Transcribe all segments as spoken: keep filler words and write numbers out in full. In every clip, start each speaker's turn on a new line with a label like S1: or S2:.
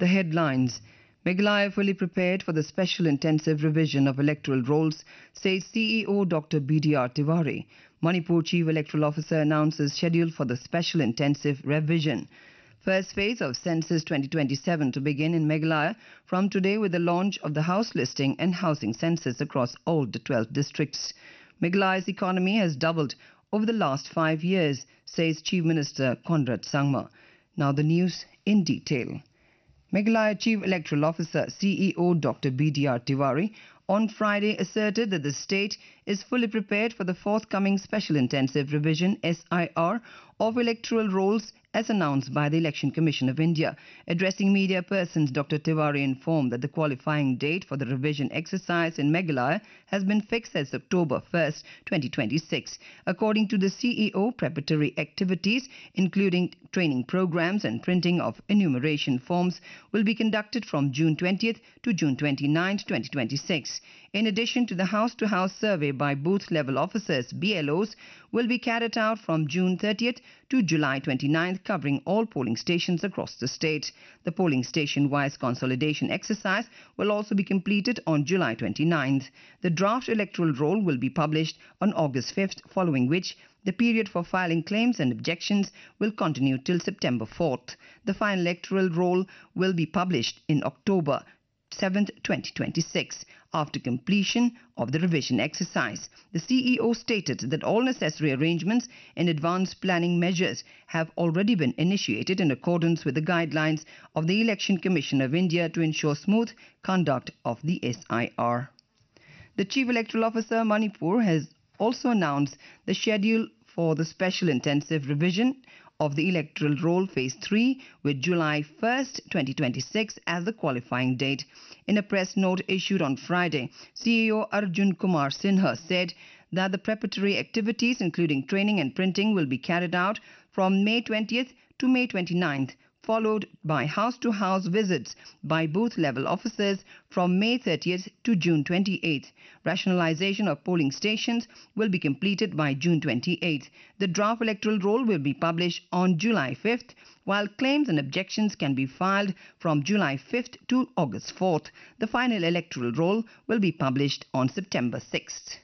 S1: The headlines. Meghalaya fully prepared for the special intensive revision of electoral rolls, says C E O Doctor B D R Tiwari. Manipur Chief Electoral Officer announces schedule for the special intensive revision. First phase of Census twenty twenty-seven to begin in Meghalaya from today with the launch of the house listing and housing census across all the twelve districts. Meghalaya's economy has doubled over the last five years, says Chief Minister Conrad Sangma. Now the news in detail. Meghalaya Chief Electoral Officer C E O Doctor B D R Tiwari on Friday asserted that the state is fully prepared for the forthcoming Special Intensive Revision S I R of electoral rolls as announced by the Election Commission of India. Addressing media persons, Doctor Tiwari informed that the qualifying date for the revision exercise in Meghalaya has been fixed as October first, twenty twenty-six. According to the C E O, preparatory activities, including training programs and printing of enumeration forms, will be conducted from June twentieth to June twenty-ninth, twenty twenty-six. In addition to the house-to-house survey by booth-level officers, B L Os, will be carried out from June thirtieth to July twenty-ninth, covering all polling stations across the state. The polling station-wise consolidation exercise will also be completed on July twenty-ninth. The draft electoral roll will be published on August fifth, following which the period for filing claims and objections will continue till September fourth. The final electoral roll will be published in October seventh, twenty twenty-six. After completion of the revision exercise, the C E O stated that all necessary arrangements and advanced planning measures have already been initiated in accordance with the guidelines of the Election Commission of India to ensure smooth conduct of the S I R. The Chief Electoral Officer Manipur has also announced the schedule for the Special Intensive Revision of the electoral roll phase three with July first, twenty twenty-six as the qualifying date. In a press note issued on Friday, C E O Arjun Kumar Sinha said that the preparatory activities including training and printing will be carried out from May twentieth to May twenty-ninth, followed by house-to-house visits by booth-level officers from May thirtieth to June twenty-eighth. Rationalization of polling stations will be completed by June twenty-eighth. The draft electoral roll will be published on July fifth, while claims and objections can be filed from July fifth to August fourth. The final electoral roll will be published on September sixth.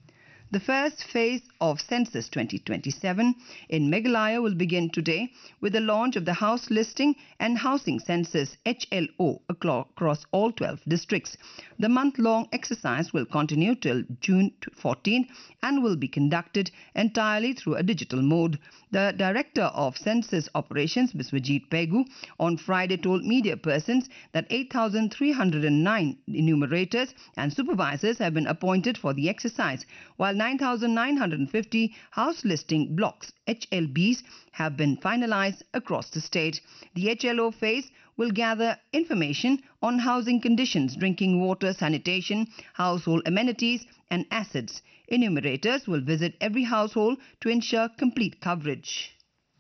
S1: The first phase of Census twenty twenty-seven in Meghalaya will begin today with the launch of the House Listing and Housing Census H L O across all twelve districts. The month-long exercise will continue till June fourteenth and will be conducted entirely through a digital mode. The Director of Census Operations, Biswajit Pegu, on Friday told media persons that eight thousand three hundred nine enumerators and supervisors have been appointed for the exercise, while nine thousand nine hundred fifty house listing blocks H L Bs have been finalized across the state. The H L O phase will gather information on housing conditions, drinking water, sanitation, household amenities and assets. Enumerators will visit every household to ensure complete coverage.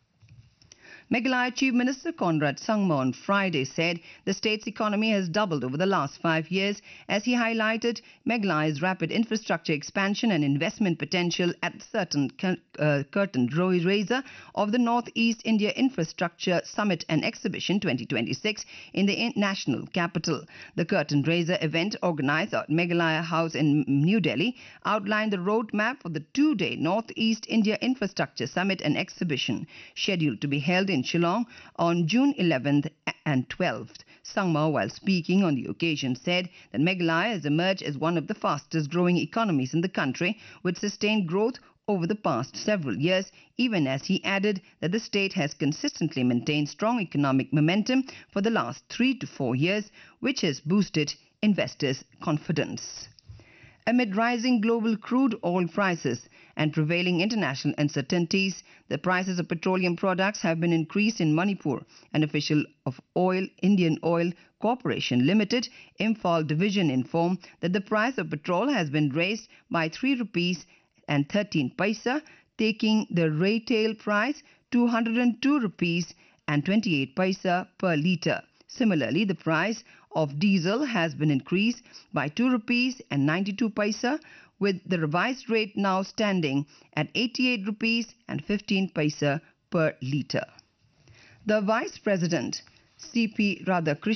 S1: Meghalaya Chief Minister Conrad Sangma on Friday said the state's economy has doubled over the last five years as he highlighted Meghalaya's rapid infrastructure expansion and investment potential at certain uh, curtain raiser of the Northeast India Infrastructure Summit and Exhibition twenty twenty-six in the national capital. The curtain raiser event organized at Meghalaya House in New Delhi outlined the roadmap for the two-day Northeast India Infrastructure Summit and Exhibition scheduled to be held in Shillong on June eleventh and twelfth. Sangma, while speaking on the occasion, said that Meghalaya has emerged as one of the fastest growing economies in the country with sustained growth over the past several years, even as he added that the state has consistently maintained strong economic momentum for the last three to four years, which has boosted investors' confidence. Amid rising global crude oil prices and prevailing international uncertainties, the prices of petroleum products have been increased in Manipur. An official of Oil Indian Oil Corporation Limited, Imphal Division, informed that the price of petrol has been raised by three rupees and thirteen paisa, taking the retail price to one hundred two rupees and twenty-eight paisa per litre. Similarly, the price of diesel has been increased by two rupees and ninety-two paisa, with the revised rate now standing at eighty-eight rupees and fifteen paisa per litre. The Vice President, C P Radhakrishnan,